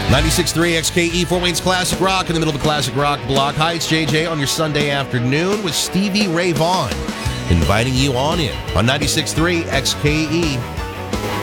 96.3 XKE, Fort Wayne's Classic Rock, in the middle of the Classic Rock block. Hi, it's JJ on your Sunday afternoon with Stevie Ray Vaughan, inviting you on in on 96.3 XKE.